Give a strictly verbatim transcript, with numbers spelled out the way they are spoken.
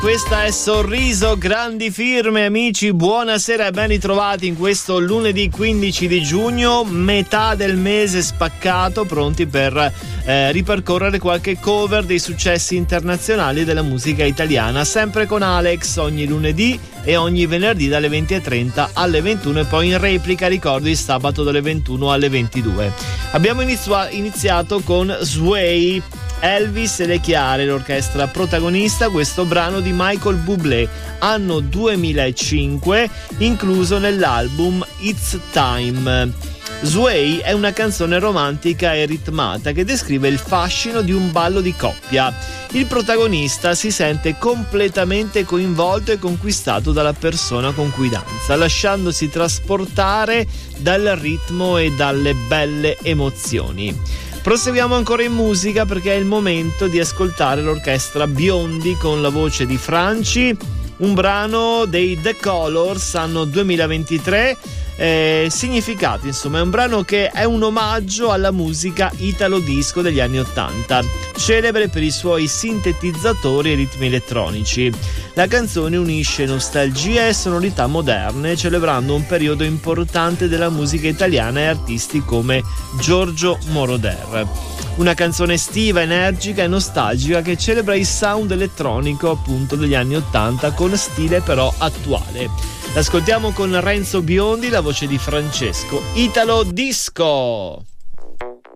Questa è Sorriso, grandi firme, amici, buonasera e ben ritrovati in questo lunedì quindici di giugno, metà del mese spaccato, pronti per eh, ripercorrere qualche cover dei successi internazionali della musica italiana, sempre con Alex ogni lunedì e ogni venerdì dalle venti e trenta alle ventuno e poi in replica, ricordi, sabato dalle ventuno alle ventidue. Abbiamo inizio- iniziato con Sway, Elvis e le Chiare, l'orchestra protagonista, questo brano di Michael Bublé, anno duemilacinque, incluso nell'album It's Time. Sway è una canzone romantica e ritmata che descrive il fascino di un ballo di coppia. Il protagonista si sente completamente coinvolto e conquistato dalla persona con cui danza, lasciandosi trasportare dal ritmo e dalle belle emozioni. Proseguiamo ancora in musica perché è il momento di ascoltare l'orchestra Biondi con la voce di Franci, un brano dei The Colors, anno duemilaventitré. Eh, significato, insomma, è un brano che è un omaggio alla musica italo disco degli anni ottanta, celebre per i suoi sintetizzatori e ritmi elettronici. La canzone unisce nostalgia e sonorità moderne, celebrando un periodo importante della musica italiana e artisti come Giorgio Moroder. Una canzone estiva, energica e nostalgica che celebra il sound elettronico appunto degli anni ottanta con stile però attuale. L'ascoltiamo con Renzo Biondi, la voce di Francesco, Italo Disco.